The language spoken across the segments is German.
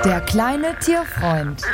Der kleine Tierfreund.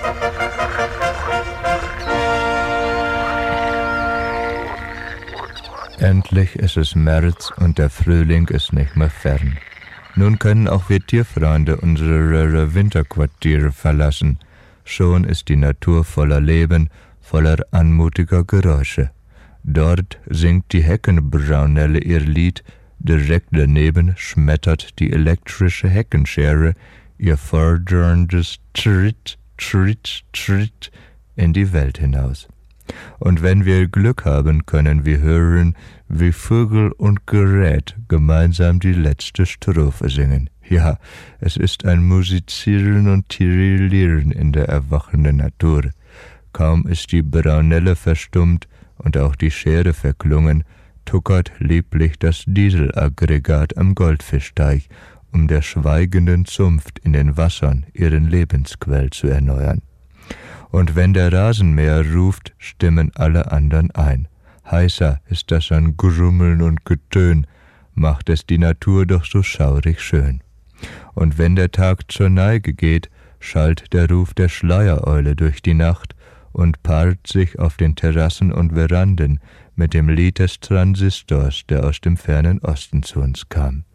Endlich ist es März und der Frühling ist nicht mehr fern. Nun können auch wir Tierfreunde unsere Winterquartiere verlassen. Schon ist die Natur voller Leben, voller anmutiger Geräusche. Dort singt die Heckenbraunelle ihr Lied, direkt daneben schmettert die elektrische Heckenschere ihr forderndes Tritt, Tritt, Tritt in die Welt hinaus. Und wenn wir Glück haben, können wir hören, wie Vögel und Gerät gemeinsam die letzte Strophe singen. Ja, es ist ein Musizieren und Tirillieren in der erwachenden Natur. Kaum ist die Braunelle verstummt und auch die Schere verklungen, tuckert lieblich das Dieselaggregat am Goldfischteich, um der schweigenden Zunft in den Wassern ihren Lebensquell zu erneuern. Und wenn der Rasenmäher ruft, stimmen alle anderen ein. Heißer ist das an Grummeln und Getön, macht es die Natur doch so schaurig schön. Und wenn der Tag zur Neige geht, schallt der Ruf der Schleiereule durch die Nacht und paart sich auf den Terrassen und Veranden mit dem Lied des Transistors, der aus dem fernen Osten zu uns kam.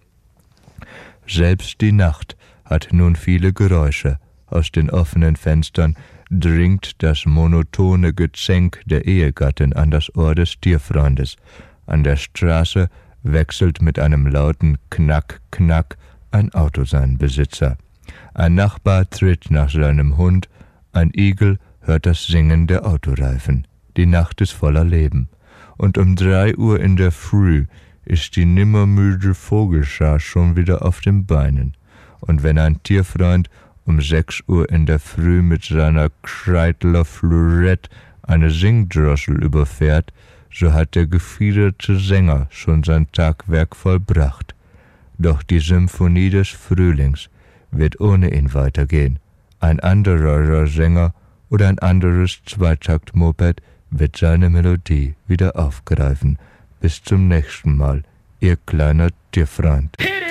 Selbst die Nacht hat nun viele Geräusche. Aus den offenen Fenstern dringt das monotone Gezänk der Ehegattin an das Ohr des Tierfreundes. An der Straße wechselt mit einem lauten Knack, Knack ein Auto seinen Besitzer. Ein Nachbar tritt nach seinem Hund, ein Igel hört das Singen der Autoreifen. Die Nacht ist voller Leben. Und um 3 Uhr in der Früh ist die nimmermüde Vogelschar schon wieder auf den Beinen. Und wenn ein Tierfreund um 6 Uhr in der Früh mit seiner Kreidler Fleurette eine Singdrossel überfährt, so hat der gefiederte Sänger schon sein Tagwerk vollbracht. Doch die Symphonie des Frühlings wird ohne ihn weitergehen. Ein anderer Sänger oder ein anderes Zweitakt-Moped wird seine Melodie wieder aufgreifen. Bis zum nächsten Mal, Ihr kleiner Tierfreund.